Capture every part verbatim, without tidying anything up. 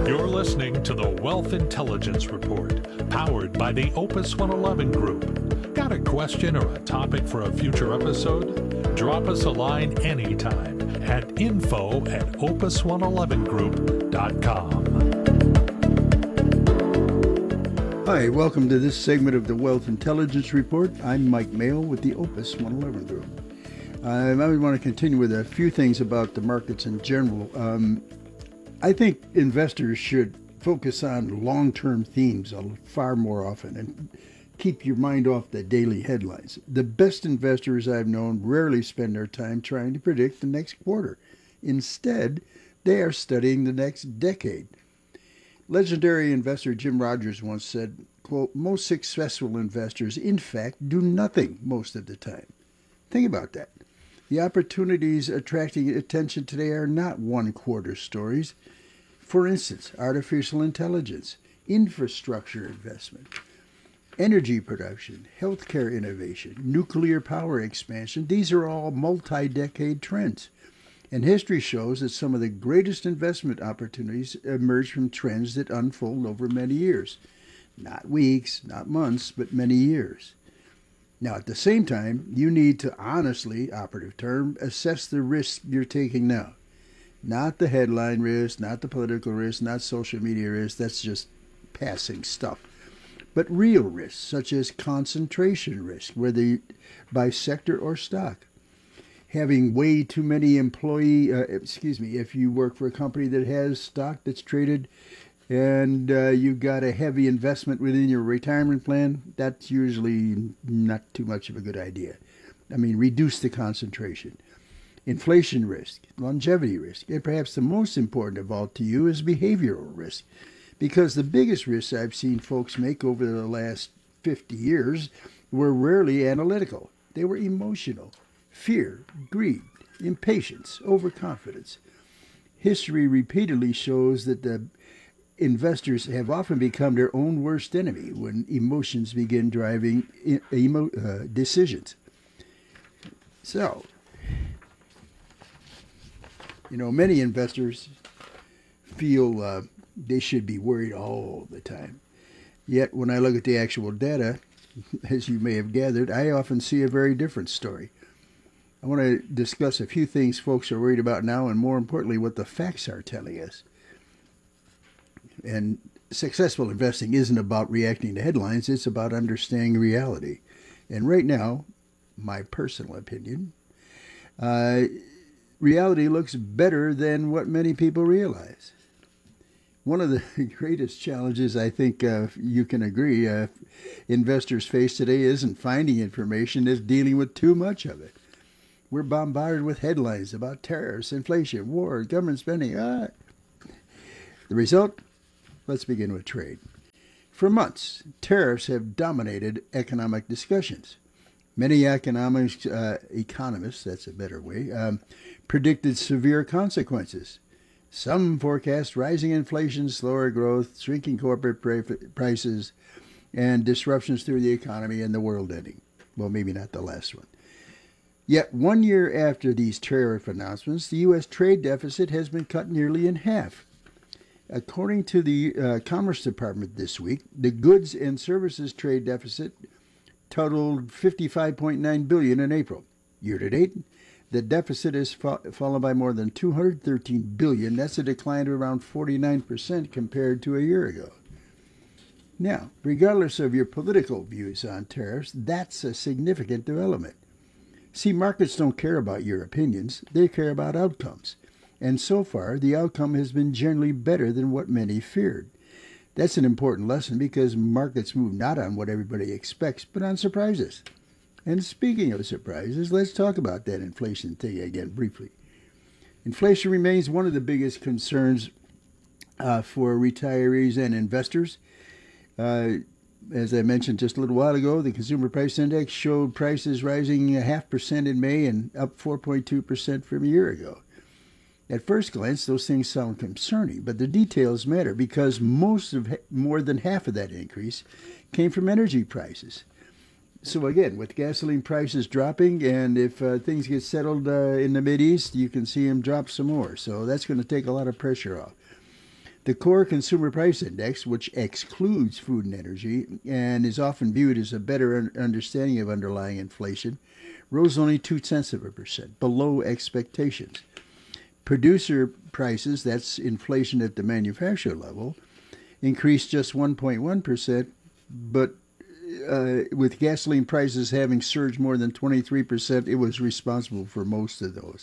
You're listening to the Wealth Intelligence Report, powered by the Opus one eleven Group. Got a question or a topic for a future episode? Drop us a line anytime at info at opus one eleven group dot com. Hi, welcome to this segment of the Wealth Intelligence Report. I'm Mike Mayo with the Opus one eleven Group. Uh, I want to continue with a few things about the markets in general. Um, I think investors should focus on long-term themes far more often and keep your mind off the daily headlines. The best investors I've known rarely spend their time trying to predict the next quarter. Instead, they are studying the next decade. Legendary investor Jim Rogers once said, quote, "Most successful investors, in fact, do nothing most of the time." Think about that. The opportunities attracting attention today are not one-quarter stories. For instance, artificial intelligence, infrastructure investment, energy production, healthcare innovation, nuclear power expansion. These are all multi-decade trends. And history shows that some of the greatest investment opportunities emerge from trends that unfold over many years. Not weeks, not months, but many years. Now, at the same time, you need to honestly, operative term, assess the risks you're taking now. Not the headline risk, not the political risk, not social media risk. That's just passing stuff. But real risks, such as concentration risk, whether by sector or stock. Having way too many employee, uh, excuse me, if you work for a company that has stock that's traded and uh, you've got a heavy investment within your retirement plan, that's usually not too much of a good idea. I mean, reduce the concentration. Inflation risk, longevity risk, and perhaps the most important of all to you is behavioral risk. Because the biggest risks I've seen folks make over the last fifty years were rarely analytical. They were emotional. Fear, greed, impatience, overconfidence. History repeatedly shows that the investors have often become their own worst enemy when emotions begin driving emo- uh, decisions. So, you know, many investors feel uh, they should be worried all the time. Yet, when I look at the actual data, as you may have gathered, I often see a very different story. I want to discuss a few things folks are worried about now, and more importantly, what the facts are telling us. And successful investing isn't about reacting to headlines, it's about understanding reality. And right now, my personal opinion, uh, reality looks better than what many people realize. One of the greatest challenges I think uh, you can agree uh, investors face today isn't finding information, it's dealing with too much of it. We're bombarded with headlines about tariffs, inflation, war, government spending. Ah. The result? Let's begin with trade. For months, tariffs have dominated economic discussions. Many economics, uh, economists, that's a better way, um, predicted severe consequences. Some forecast rising inflation, slower growth, shrinking corporate prices, and disruptions through the economy and the world ending. Well, maybe not the last one. Yet one year after these tariff announcements, the U S trade deficit has been cut nearly in half. According to the uh, Commerce Department this week, the goods and services trade deficit totaled fifty-five point nine billion dollars in April. Year to date, the deficit has fa- fallen by more than two hundred thirteen billion dollars. That's a decline of around forty-nine percent compared to a year ago. Now, regardless of your political views on tariffs, that's a significant development. See, markets don't care about your opinions, they care about outcomes. And so far, the outcome has been generally better than what many feared. That's an important lesson because markets move not on what everybody expects, but on surprises. And speaking of surprises, let's talk about that inflation thing again briefly. Inflation remains one of the biggest concerns uh, for retirees and investors. Uh, as I mentioned just a little while ago, the Consumer Price Index showed prices rising a half percent in May and up four point two percent from a year ago. At first glance, those things sound concerning, but the details matter because most of more than half of that increase came from energy prices. So again, with gasoline prices dropping, and if uh, things get settled uh, in the Mideast, you can see them drop some more. So that's going to take a lot of pressure off. The core consumer price index, which excludes food and energy and is often viewed as a better understanding of underlying inflation, rose only two tenths of a percent, below expectations. Producer prices, that's inflation at the manufacturer level, increased just one point one percent, but uh, with gasoline prices having surged more than twenty-three percent, it was responsible for most of those.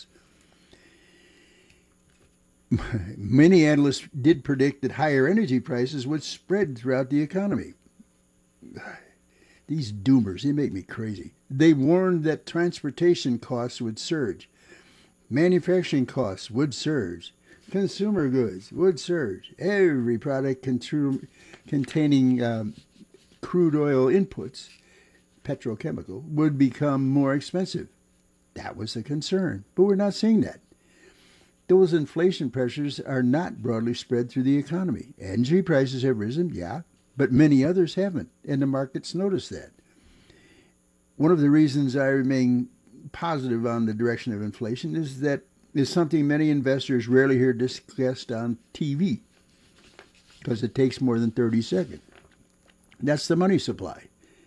Many analysts did predict that higher energy prices would spread throughout the economy. These doomers, they make me crazy. They warned that transportation costs would surge, manufacturing costs would surge, consumer goods would surge. Every product contru- containing um, crude oil inputs, petrochemical, would become more expensive. That was the concern, but we're not seeing that. Those inflation pressures are not broadly spread through the economy. Energy prices have risen, yeah, but many others haven't, and the markets notice that. One of the reasons I remain positive on the direction of inflation is that is something many investors rarely hear discussed on T V, because it takes more than thirty seconds. That's the money supply.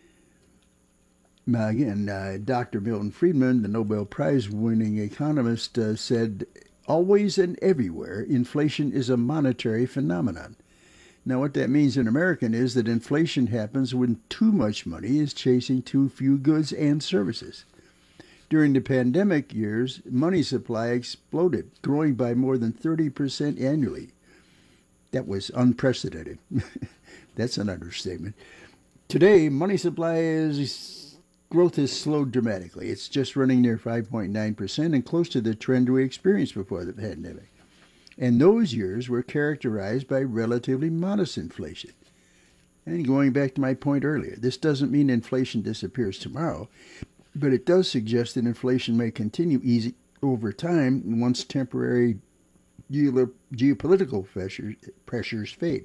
Now, again, uh, Doctor Milton Friedman, the Nobel Prize-winning economist, uh, said, always and everywhere, inflation is a monetary phenomenon. Now, what that means in American is that inflation happens when too much money is chasing too few goods and services. During the pandemic years, money supply exploded, growing by more than thirty percent annually. That was unprecedented. That's an understatement. Today, money supply is, growth has slowed dramatically. It's just running near five point nine percent and close to the trend we experienced before the pandemic. And those years were characterized by relatively modest inflation. And going back to my point earlier, this doesn't mean inflation disappears tomorrow, but it does suggest that inflation may continue easy over time once temporary geopolitical pressures, pressures fade.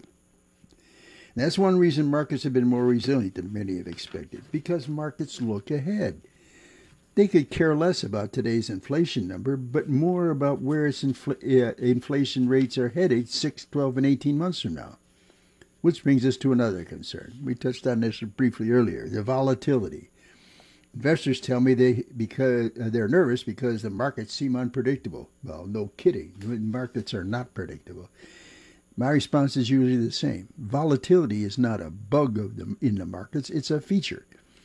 And that's one reason markets have been more resilient than many have expected, because markets look ahead. They could care less about today's inflation number, but more about where its infl- uh, inflation rates are headed six, twelve, and eighteen months from now. Which brings us to another concern. We touched on this briefly earlier, the volatility. Investors tell me they because uh, they're nervous because the markets seem unpredictable. Well, no kidding. Markets are not predictable. My response is usually the same. Volatility is not a bug of the, in the markets, it's a feature.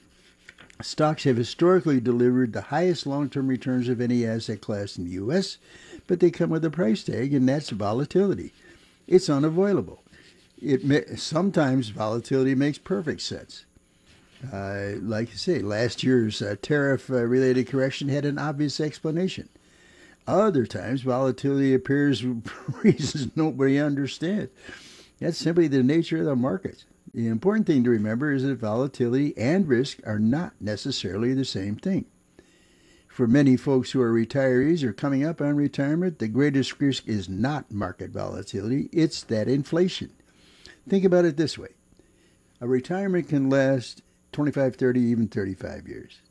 Stocks have historically delivered the highest long-term returns of any asset class in the U S, but they come with a price tag, and that's volatility. It's unavoidable. It may, sometimes volatility makes perfect sense. Uh, like I say, last year's uh, tariff-related uh, correction had an obvious explanation. Other times, volatility appears for reasons nobody understands. That's simply the nature of the markets. The important thing to remember is that volatility and risk are not necessarily the same thing. For many folks who are retirees or coming up on retirement, the greatest risk is not market volatility, it's that inflation. Think about it this way. A retirement can last twenty-five, thirty, even thirty-five years.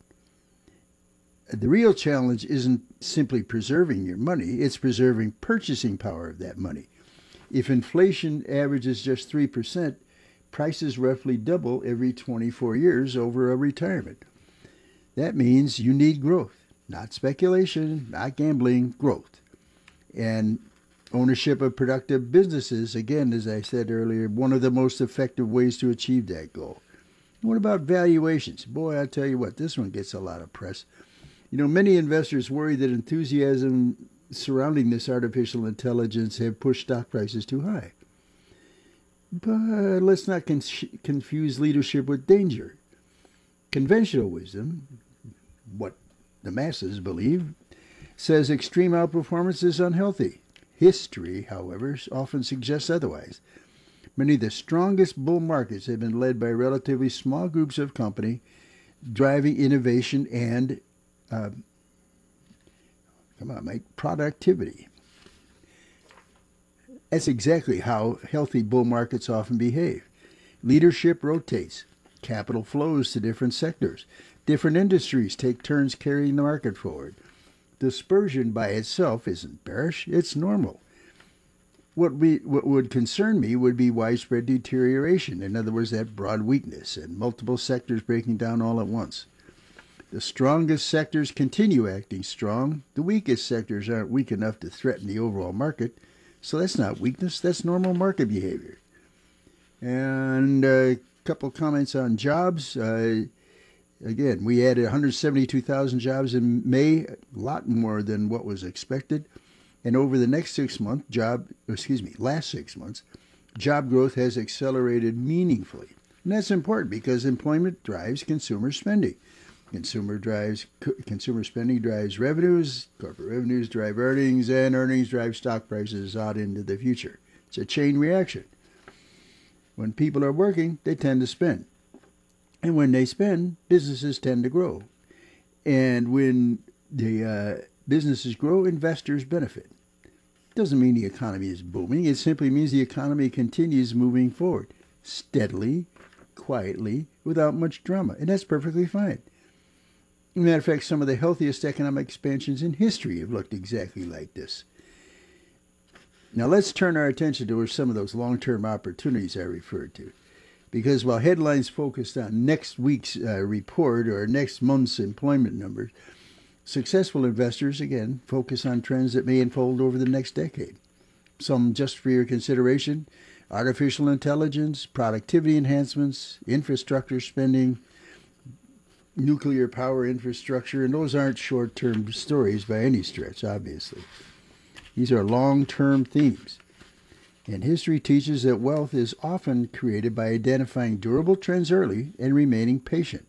The real challenge isn't simply preserving your money, it's preserving purchasing power of that money. If inflation averages just three percent, prices roughly double every twenty-four years over a retirement. That means you need growth, not speculation, not gambling, growth. And ownership of productive businesses, again, as I said earlier, one of the most effective ways to achieve that goal. What about valuations? Boy, I tell you what, this one gets a lot of press. You know, many investors worry that enthusiasm surrounding this artificial intelligence have pushed stock prices too high. But let's not con- confuse leadership with danger. Conventional wisdom, what the masses believe, says extreme outperformance is unhealthy. History, however, often suggests otherwise. Many of the strongest bull markets have been led by relatively small groups of companies driving innovation and, uh, come on, mate, productivity. That's exactly how healthy bull markets often behave. Leadership rotates. Capital flows to different sectors. Different industries take turns carrying the market forward. Dispersion by itself isn't bearish, it's normal. What, we, what would concern me would be widespread deterioration. In other words, that broad weakness and multiple sectors breaking down all at once. The strongest sectors continue acting strong. The weakest sectors aren't weak enough to threaten the overall market. So that's not weakness, that's normal market behavior. And a couple comments on jobs. Uh, again, we added one hundred seventy-two thousand jobs in May, a lot more than what was expected. And over the next six months, job, excuse me, last six months, job growth has accelerated meaningfully. And that's important because employment drives consumer spending. Consumer drives consumer spending drives revenues, corporate revenues drive earnings, and earnings drive stock prices out into the future. It's a chain reaction. When people are working, they tend to spend. And when they spend, businesses tend to grow. And when the uh, businesses grow, investors benefit. Doesn't mean the economy is booming. It simply means the economy continues moving forward, steadily, quietly, without much drama. And that's perfectly fine. As a matter of fact, some of the healthiest economic expansions in history have looked exactly like this. Now let's turn our attention to some of those long-term opportunities I referred to. Because while headlines focused on next week's uh, report or next month's employment numbers, successful investors, again, focus on trends that may unfold over the next decade. Some just for your consideration: artificial intelligence, productivity enhancements, infrastructure spending, nuclear power infrastructure, and those aren't short-term stories by any stretch, obviously. These are long-term themes. And history teaches that wealth is often created by identifying durable trends early and remaining patient.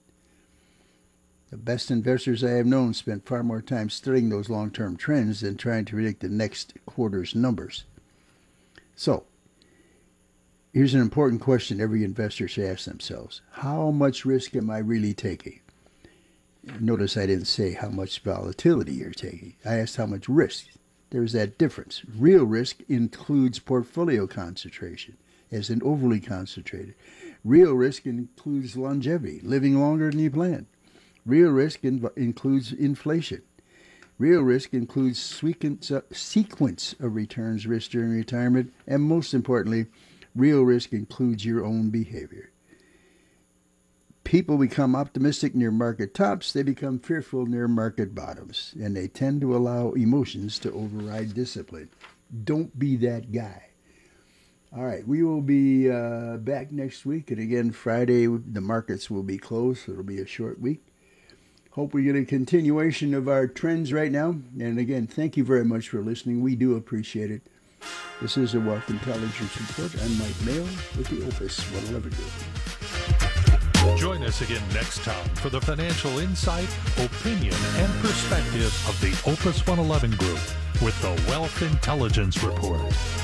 The best investors I have known spent far more time studying those long-term trends than trying to predict the next quarter's numbers. So, here's an important question every investor should ask themselves. How much risk am I really taking? Notice I didn't say how much volatility you're taking. I asked how much risk. There's that difference. Real risk includes portfolio concentration, as in overly concentrated. Real risk includes longevity, living longer than you planned. Real risk inv- includes inflation. Real risk includes sequence, uh, sequence of returns risk during retirement. And most importantly, real risk includes your own behavior. People become optimistic near market tops, they become fearful near market bottoms, and they tend to allow emotions to override discipline. Don't be that guy. All right, we will be uh, back next week, and again, Friday, the markets will be closed, so it'll be a short week. Hope we get a continuation of our trends right now, and again, thank you very much for listening. We do appreciate it. This is the Wealth Intelligence Report. I'm Mike Mayo with the Opus one eleven Group. Join us again next time for the financial insight, opinion, and perspective of the Opus one eleven Group with the Wealth Intelligence Report.